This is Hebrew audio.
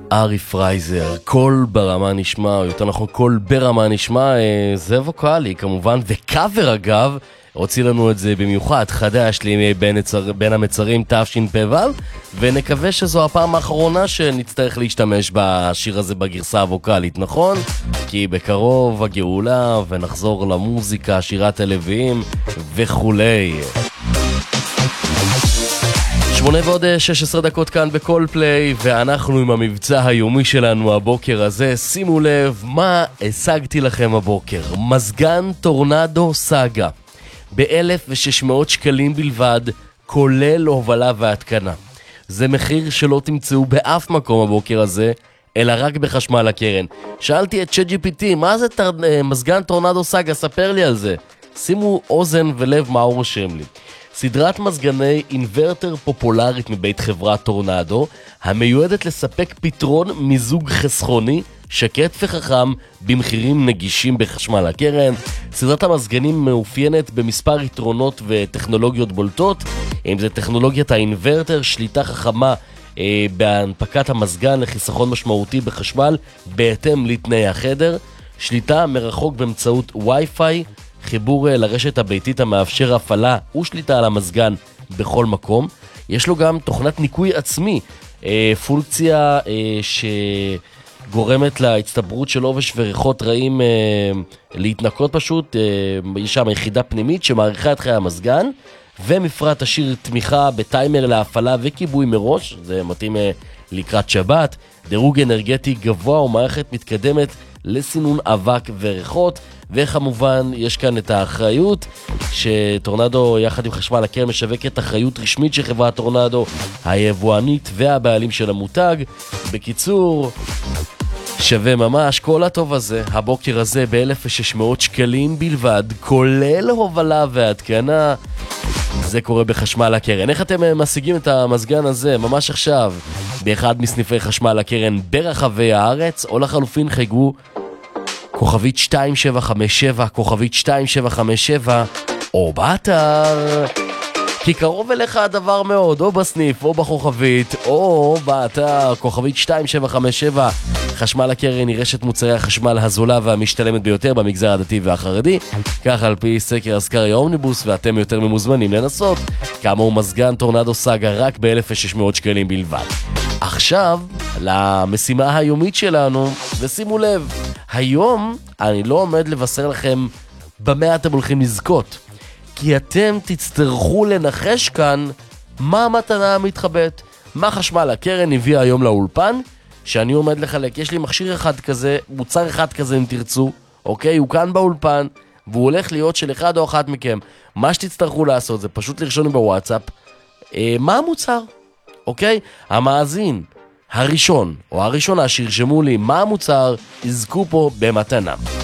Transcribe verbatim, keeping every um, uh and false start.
ארי פרייזר, קול ברמה נשמע, או יותר נכון קול ברמה נשמע, זה ווקלי כמובן, וקאבר אגב, הוציא לנו את זה במיוחד, חדש לימי בין, הצר, בין המצרים תשפ"ו, ונקווה שזו הפעם האחרונה שנצטרך להשתמש בשיר הזה בגרסה הווקלית, נכון? כי בקרוב הגאולה ונחזור למוזיקה, שירת הלוויים וכולי. שמונה ועוד שש עשרה דקות כאן בכל פליי, ואנחנו עם המבצע היומי שלנו הבוקר הזה. שימו לב מה השגתי לכם הבוקר. מזגן טורנדו סאגה ב-אלף ושש מאות שקלים בלבד, כולל הובלה והתקנה. זה מחיר שלא תמצאו באף מקום הבוקר הזה, אלא רק בחשמל הקרן. שאלתי את צ'אט ג'י פי טי, מה זה תר... מזגן טורנדו סאגה? ספר לי על זה. שימו אוזן ולב מה הוא רושם לי. סדרת מזגני אינברטר פופולרית מבית חברת טורנדו, המיועדת לספק פתרון מיזוג חסכוני, שקט וחכם, במחירים נגישים בחשמל הקרן. סדרת המזגנים מאופיינת במספר יתרונות וטכנולוגיות בולטות, אם זה טכנולוגיית האינברטר, שליטה חכמה אה, בהנפקת המזגן לחיסכון משמעותי בחשמל, בהתאם לתנאי החדר, שליטה מרחוק באמצעות וי-פיי, חיבור לרשת הביתית המאפשר הפעלה ושליטה על המזגן בכל מקום. יש לו גם תוכנת ניקוי עצמי, אה, פונקציה אה, שגורמת להצטברות של עובש וריחות רעים אה, להתנקות פשוט. אה, יש שם יחידה פנימית שמעריכה את חיי המזגן, ומפרט עשיר תמיכה בטיימר להפעלה וכיבוי מראש, זה מתאים אה, לקראת שבת, דירוג אנרגטי גבוה ומערכת מתקדמת לסינון אבק וריחות, וכמובן יש כאן את האחריות שטורנדו יחד עם חשמל הקרן משווקת אחריות רשמית של חברת טורנדו, היבואנית והבעלים של המותג. בקיצור, שווה ממש. כל הטוב הזה הבוקר הזה ב-אלף ושש מאות שקלים בלבד, כולל הובלה והתקנה. זה קורה בחשמל הקרן. איך אתם משיגים את המזגן הזה? ממש עכשיו באחד מסניפי חשמל הקרן ברחבי הארץ, או לחלופין חייגו כוכבית שתיים שבע חמש שבע, כוכבית שתיים שבע חמש שבע, או באתר, כי קרוב אליך הדבר מאוד, או בסניף, או בכוכבית, או באתר, כוכבית שתיים שבע חמש שבע. חשמל הקרן היא רשת מוצרי החשמל הזולה והמשתלמת ביותר במגזר הדתי והחרדי, כך על פי סקר אזכרי האומניבוס, ואתם יותר ממוזמנים לנסות. כמה הוא מזגן טורנדו סאגה רק ב-אלף ושש מאות שקלים בלבד. עכשיו למשימה היומית שלנו, ושימו לב, היום אני לא עומד לבשר לכם במה אתם הולכים לזכות, כי אתם תצטרכו לנחש כאן מה המתנה המתחבאת. מה חשמל הקרן הביא היום לאולפן שאני עומד לחלק. יש לי מכשיר אחד כזה, מוצר אחד כזה אם תרצו, אוקיי? הוא כאן באולפן והוא הולך להיות של אחד או אחת מכם. מה שתצטרכו לעשות זה פשוט לרשום לי בוואטסאפ אה, מה המוצר, אוקיי? המאזין הראשון או הראשונה שירשמו לי מה המוצר יזכו פה במתנה.